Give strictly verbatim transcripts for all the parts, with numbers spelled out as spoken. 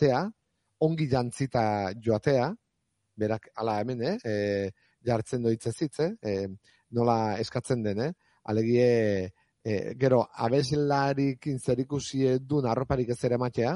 joatea, ongi jantzita joatea, berak, ala hemen, eh, e, jartzen doitze zitze, e, nola eskatzen den, eh, alegie, e, gero, abeslarik inzerikusi duen arroparik ez ere matea,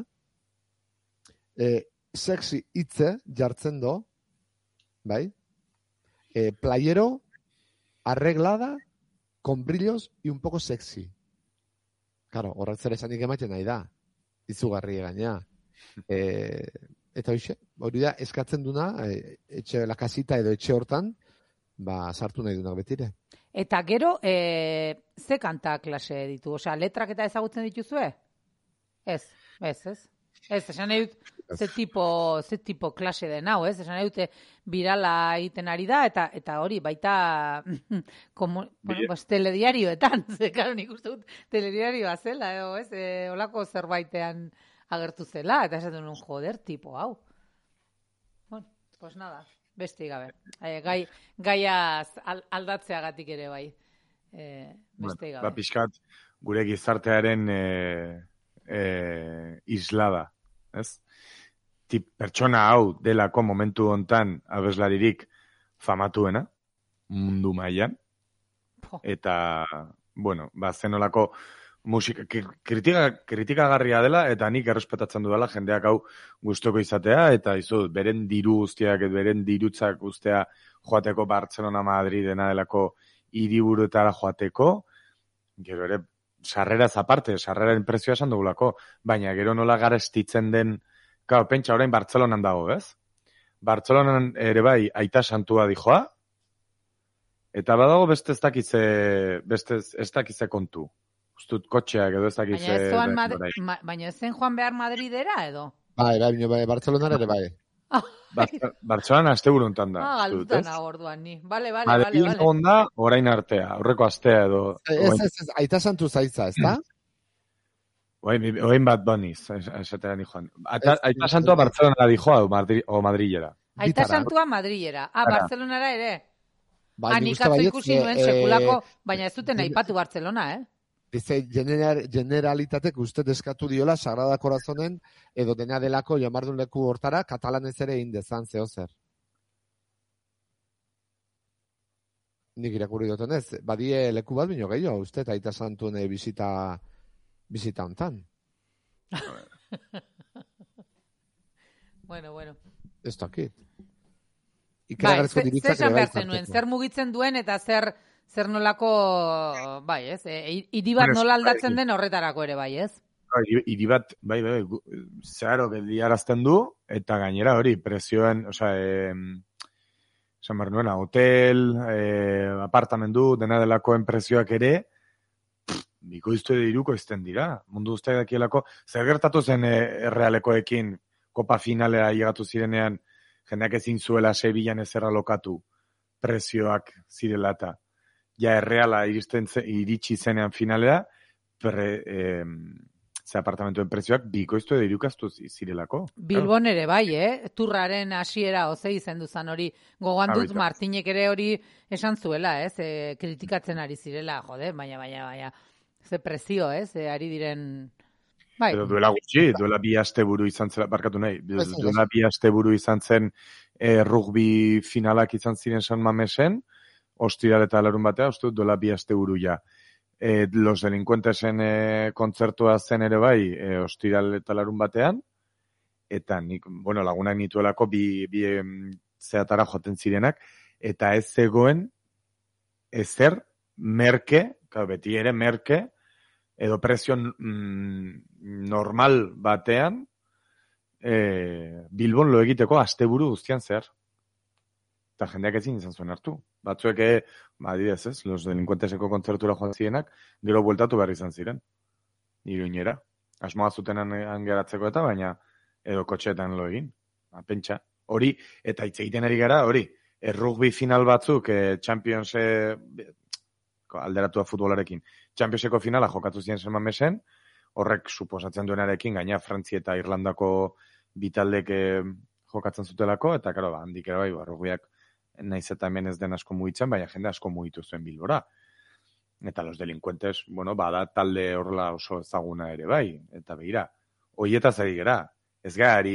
e, sexy hitze jartzen do, bai, e, playero, arreglada, con brillos y un poco sexy. Claro, horrek zer esanik ematen nahi da. Izugarri gaina. E, eta hoxe, hori da, eskatzen duna, e, etxe lakasita edo etxe hortan, ba, sartu nahi dunak betire. Eta gero, e, ze kanta klase ditu? Osea, letrak eta ezagutzen dituzue? Ez, ez, ez. Ez, esan nahi dut, ze tipo, ze tipo klase den hau, ez? Esan nahi dute birala egiten ari da, eta eta hori baita komu, bueno, pues, telediarioetan, ze, karo, nik uste dut telediarioa zela, edo, ez? E, olako zerbaitean agertu zela, eta esaten nuen, joder, tipo hau. Bueno, pues nada, beste gabe. E, gai, gaiaz aldatzeagatik ere bai. E, beste gabe. Ba, pixkat, gure gizartearen e, e, islada. Ez? Tip, pertsona hau delako momentu hontan abeslaririk famatuena mundu mailan eta bueno, ba zenolako musika kritika kritikagarria dela eta nik errespetatzen dudala jendeak hau gustoko izatea eta izu beren diru guztiak beren dirutzak guztia joateko Barcelona Madrid dena delako hiriburuetara joateko gero ere sarreraz aparte, sarreraren prezioa esan dugulako, baina gero nola garestitzen den, claro, pentsa orain Bartzelonan dago, ez? Bartzelonan ere bai aita santua dijoa, eta badago beste ez dakize, beste ez dakize kontu. Ustut kotxeak edo ez dakize... Baina ez zoan Madri, ma, baina ez zen joan behar Madridera edo? Bai, bai, bai, Bartzelonan ere bai. Bartzelona asteburu hontan da. Ah, galdutan orduan ni. Vale, vale, Madrid vale, vale. Onda orain artea, aurreko astea edo. Ez, ez, ez, aita santu zaitza, ezta? Oain, oain bat baniz, esatera ni joan. Aita, aita santua Bartzelona dijoa o, Madri, o Madrilera. Aita santua Madrilera. Ah, Bartzelonara ere. Ba, nik atzo ikusi nuen sekulako, baina ez duten aipatu Bartzelona, eh? Dice, general, generalitatek uste eskatu diola Sagrada Corazonen edo dena delako jamardun leku hortara katalanez ere indezan zeo zer. Nik irakurri duten ez, badie leku bat bino gehiago, uste, eta aita santuen bizita bizita hontan. bueno, bueno. Ez dakit. Bai, zer esan behar zenuen, zer mugitzen duen eta zer... Zer nolako, bai, ez? Hiri bat nola aldatzen den horretarako ere, bai, ez? Hiri bat, bai, bai, zeharo geldiarazten du, eta gainera hori, prezioen, osea, esan behar nuena, hotel, e, apartamendu, dena delakoen prezioak ere, bikoiztu edo iruko izten dira. Mundu guztiak dakielako, zer gertatu zen errealekoekin, kopa finalera llegatu zirenean, jendeak ezin zuela Sevillan ezerra lokatu, prezioak zirela eta. Ja erreala iristen ze, iritsi zenean finalera, pre, eh, ze apartamentuen prezioak bikoiztu edo irukaztu zirelako. Bilbon ere bai, eh? Turraren hasiera oze izan duzan hori. Gogoan dut Martinek ere hori esan zuela, ez? E, kritikatzen ari zirela, jode, baina, baina, baina. Ze prezio, ez? E, ari diren... Bai. Pero duela gutxi, duela bi asteburu izan zela, barkatu nahi, duela bi asteburu izan zen eh, rugby finalak izan ziren San Mamesen, ostiral eta larun batea, uste dut dola bi asteburu ja. E, los delincuentesen e, kontzertua zen ere bai, e, ostiral eta larun batean, eta nik, bueno, lagunak nituelako bi, bi em, zeatara joten zirenak, eta ez zegoen ezer merke, claro, beti ere merke, edo prezio mm, normal batean, e, Bilbon lo egiteko asteburu guztian zehar. Eta jendeak ezin izan zuen hartu. Batzuek, adidez ez, los delincuenteseko kontzertura joan zirenak, gero bueltatu behar izan ziren. Iruñera. Asmoa zuten angeratzeko eta, baina edo kotxeetan lo egin. Pentsa. Hori, eta hitz egiten ari gara, hori, errugbi final batzuk, eh, Champions, eh, alderatua futbolarekin, Championseko finala jokatu ziren San Mamesen, horrek suposatzen duenarekin, gaina Frantzia eta Irlandako bitaldek eh, jokatzen zutelako, eta karo, ba, handik ere bai, errugbiak naiz eta hemen ez den asko mugitzen, baina jende asko mugitu zuen Bilbora. Eta los delincuentes, bueno, bada talde horrela oso ezaguna ere bai, eta begira, hoietaz ari gara, ez gari